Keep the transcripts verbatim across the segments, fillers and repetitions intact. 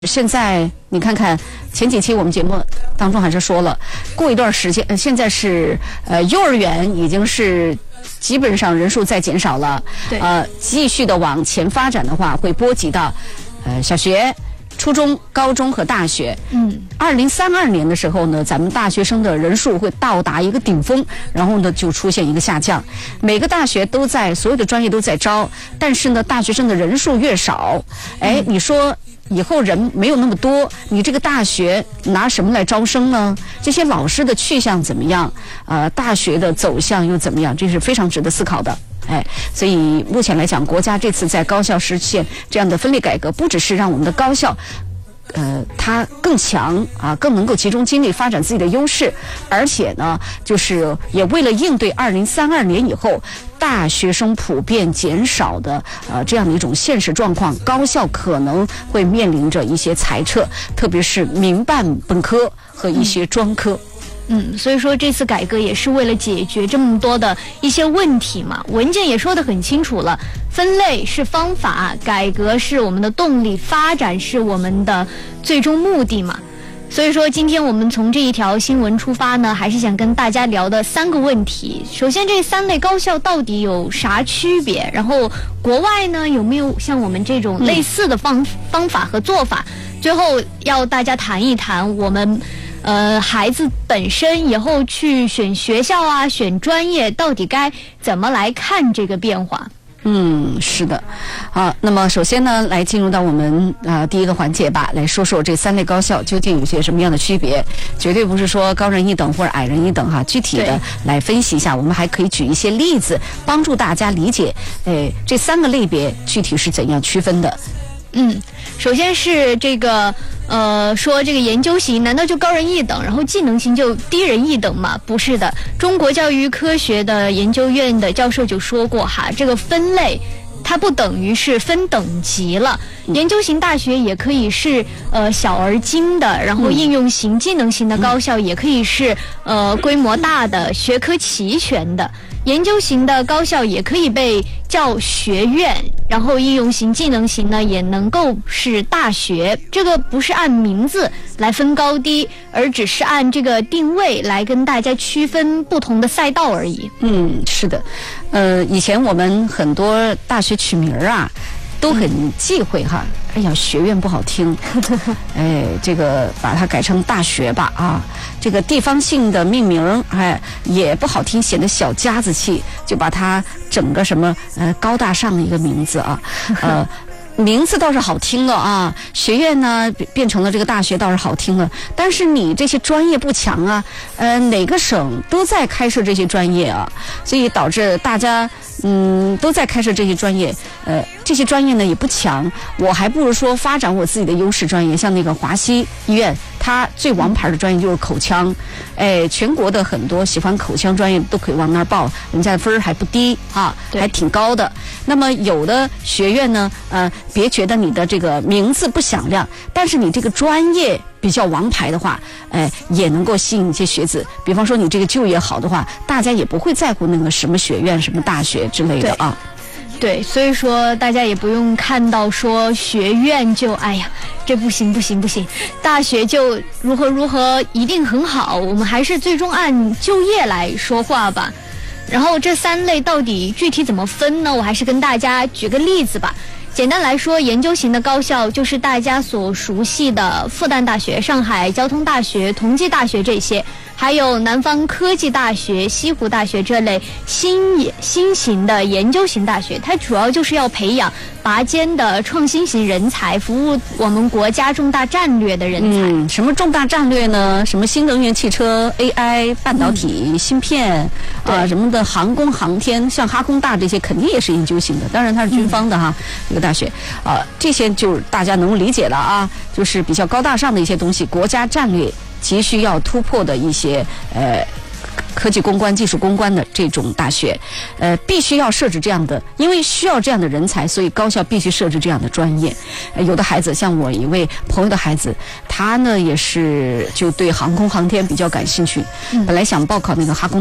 现在你看看前几期我们节目当中还是说了，过一段时间，呃、现在是呃幼儿园已经是基本上人数在减少了， 对， 呃，继续的往前发展的话，会波及到呃小学、初中、高中和大学。 嗯， 二零三二年的时候呢，咱们大学生的人数会到达一个顶峰，然后呢就出现一个下降。每个大学都在所有的专业都在招，但是呢，大学生的人数越少，哎，你说以后人没有那么多，你这个大学拿什么来招生呢？这些老师的去向怎么样？呃，大学的走向又怎么样？这是非常值得思考的。哎，所以目前来讲，国家这次在高校实现这样的分类改革，不只是让我们的高校呃，它更强啊，更能够集中精力发展自己的优势，而且呢，就是也为了应对二零三二年以后大学生普遍减少的呃这样的一种现实状况，高校可能会面临着一些裁撤，特别是民办本科和一些专科。 嗯，所以说这次改革也是为了解决这么多的一些问题嘛。文件也说得很清楚了，分类是方法，改革是我们的动力，发展是我们的最终目的嘛。所以说今天我们从这一条新闻出发呢，还是想跟大家聊的三个问题。首先，这三类高校到底有啥区别？然后国外呢有没有像我们这种类似的方、嗯、方法和做法？最后要大家谈一谈我们呃，孩子本身以后去选学校啊，选专业，到底该怎么来看这个变化？ 嗯，是的，好，那么首先呢，来进入到我们啊、呃、第一个环节吧，来说说这三类高校究竟有些什么样的区别。绝对不是说高人一等或者矮人一等哈，具体的来分析一下，我们还可以举一些例子，帮助大家理解，诶，这三个类别具体是怎样区分的。 嗯，首先是这个呃，说这个研究型难道就高人一等，然后技能型就低人一等吗？不是的，中国教育科学的研究院的教授就说过哈，这个分类它不等于是分等级了。研究型大学也可以是呃小而精的，然后应用型、技能型的高校也可以是呃规模大的、学科齐全的。研究型的高校也可以被叫学院，然后应用型、技能型呢也能够是大学。这个不是按名字来分高低，而只是按这个定位来跟大家区分不同的赛道而已。 嗯，是的，呃，以前我们很多大学取名啊，都很忌讳哈。哎呀，学院不好听，哎，这个把它改成大学吧啊。这个地方性的命名，哎，也不好听，显得小家子气，就把它整个什么呃高大上的一个名字啊，呃。名字倒是好听了啊，学院呢变成了这个大学倒是好听了，但是你这些专业不强啊，呃，哪个省都在开设这些专业啊，所以导致大家嗯都在开设这些专业，呃，这些专业呢也不强，我还不如说发展我自己的优势专业，像那个华西医院，它最王牌的专业就是口腔，哎，全国的很多喜欢口腔专业都可以往那儿报，人家的分儿还不低啊，还挺高的。那么有的学院呢，呃，别觉得你的这个名字不响亮，但是你这个专业比较王牌的话，哎，也能够吸引一些学子。比方说你这个就业好的话，大家也不会在乎那个什么学院、什么大学之类的啊。 对，所以说大家也不用看到说学院就哎呀这不行不行不行，大学就如何如何一定很好，我们还是最终按就业来说话吧。然后这三类到底具体怎么分呢？我还是跟大家举个例子吧。简单来说，研究型的高校就是大家所熟悉的复旦大学、上海交通大学、同济大学这些，还有南方科技大学、西湖大学这类新新型的研究型大学，它主要就是要培养拔尖的创新型人才，服务我们国家重大战略的人才。 嗯，什么重大战略呢？什么新能源汽车、A I、半导体、嗯、芯片啊、呃、什么的，航空航天，像哈工大这些肯定也是研究型的，当然它是军方的哈，嗯、这个大学啊、呃，这些就是大家能够理解了啊，就是比较高大上的一些东西，国家战略急需要突破的一些呃科技攻关、技术攻关的这种大学，呃，必须要设置这样的，因为需要这样的人才，所以高校必须设置这样的专业。呃、有的孩子，像我一位朋友的孩子，他呢也是就对航空航天比较感兴趣，嗯、本来想报考那个哈工大。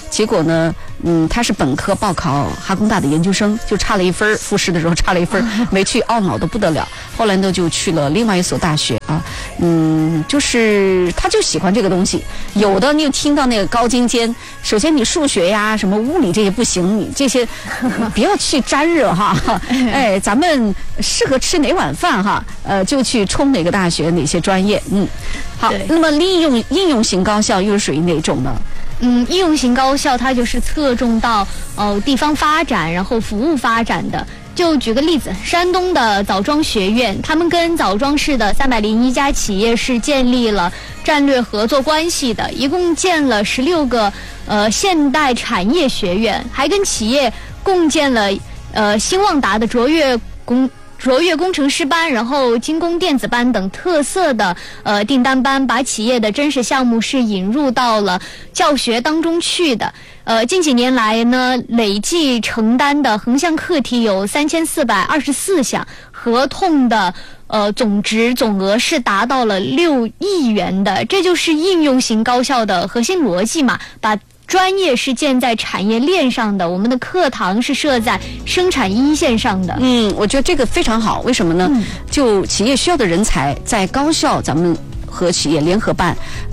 结果呢，嗯，他是本科报考哈工大的研究生，就差了一分，复试的时候差了一分，没去，懊恼的不得了。后来呢，就去了另外一所大学啊，嗯，就是他就喜欢这个东西。有的你有听到那个高精尖，首先你数学呀、什么物理这些不行，你这些不要去沾惹哈。哎，咱们适合吃哪碗饭哈，呃，就去冲哪个大学哪些专业，嗯。好，那么应用应用型高校又是属于哪种呢？ 嗯，应用型高校它就是侧重到呃地方发展，然后服务发展的。就举个例子，山东的枣庄学院，他们跟枣庄市的三百零一家企业是建立了战略合作关系的，一共建了十六个呃现代产业学院，还跟企业共建了呃兴旺达的卓越工。卓越工程师班，然后精工电子班等特色的呃订单班，把企业的真实项目是引入到了教学当中去的。呃，近几年来呢，累计承担的横向课题有三千四百二十四项，合同的呃总值总额是达到了六亿元的。这就是应用型高校的核心逻辑嘛，把专业是建在产业链上的，我们的课堂是设在生产一线上的。 嗯，我觉得这个非常好。为什么呢？嗯、就企业需要的人才，在高校咱们和企业联合办，